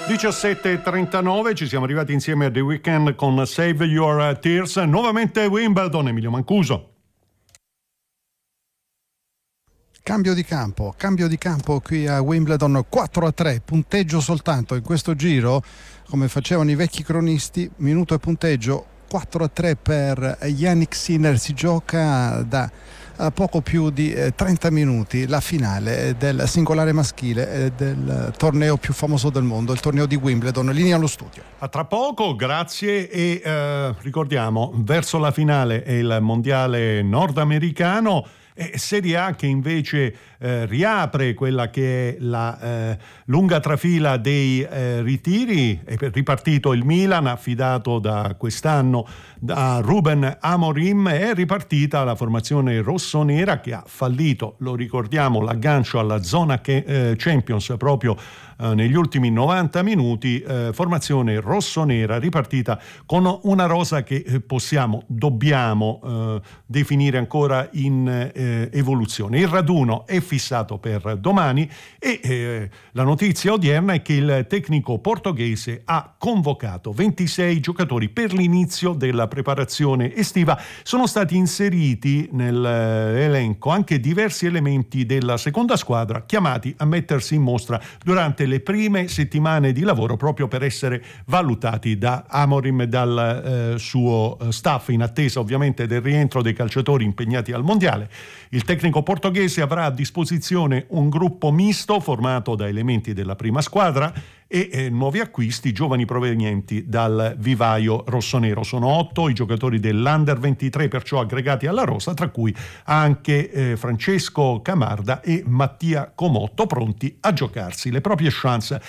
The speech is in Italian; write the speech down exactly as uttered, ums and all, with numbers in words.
diciassette e trentanove, ci siamo arrivati insieme a The Weeknd con Save Your Tears. Nuovamente Wimbledon, Emilio Mancuso. Cambio di campo, cambio di campo qui a Wimbledon, quattro a tre, punteggio soltanto in questo giro, come facevano i vecchi cronisti, minuto e punteggio quattro a tre per Jannik Sinner. Si gioca da a poco più di eh, trenta minuti la finale del singolare maschile eh, del torneo più famoso del mondo, il torneo di Wimbledon. Linea allo studio. A tra poco, grazie. E eh, ricordiamo, verso la finale è il mondiale nordamericano. E Serie A che invece eh, riapre quella che è la eh, lunga trafila dei eh, ritiri. È ripartito il Milan, affidato da quest'anno da Ruben Amorim. È ripartita la formazione rossonera che ha fallito, lo ricordiamo, l'aggancio alla zona che, eh, Champions proprio eh, negli ultimi novanta minuti. Eh, formazione rossonera ripartita con una rosa che eh, possiamo, dobbiamo eh, definire ancora in eh, evoluzione. Il raduno è fissato per domani e eh, la notizia odierna è che il tecnico portoghese ha convocato ventisei giocatori per l'inizio della preparazione estiva. Sono stati inseriti nell'elenco anche diversi elementi della seconda squadra chiamati a mettersi in mostra durante le prime settimane di lavoro, proprio per essere valutati da Amorim e dal eh, suo staff, in attesa ovviamente del rientro dei calciatori impegnati al mondiale. Il tecnico portoghese avrà a disposizione un gruppo misto formato da elementi della prima squadra e eh, nuovi acquisti, giovani provenienti dal vivaio rossonero. Sono otto i giocatori dell'Under ventitré perciò aggregati alla rosa, tra cui anche eh, Francesco Camarda e Mattia Comotto, pronti a giocarsi le proprie chance